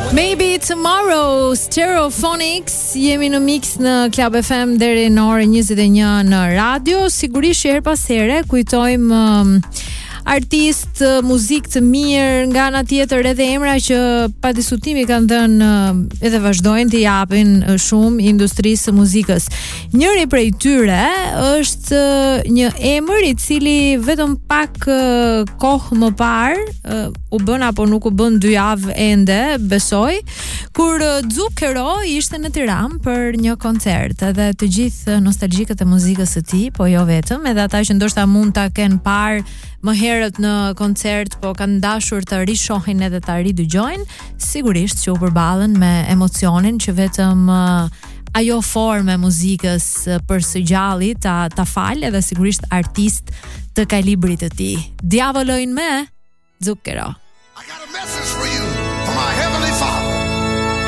Maybe Tomorrow, Stereophonics. Jemi në mix në Club FM deri në orën 21 në radio. Sigurisht që her pas here kujtojmë artist, muzikë të mirë, nga ana tjetër edhe emra që pa diskutimi kanë dhënë edhe vazhdojnë të japin shumë industrisë së muzikës. Njëri prej tyre është një emër i cili vetëm pak kohë më parë u bën apo nuk u bën 2 javë ende, besoj, kur Zucchero ishte në Tiranë për një koncert, edhe të gjithë nostalgjikët e muzikës së tij, po jo vetëm, edhe ata që ndoshta mund ta kenë parë më herët në koncert, po kanë dashur të rishohin edhe ta ridëgjojnë, sigurisht që u përballen me emocionin që vetëm ajo formë e muzikës për së gjalli ta falë, edhe sigurisht artist të kalibrit të tij. Diavolojnë me Zucchero.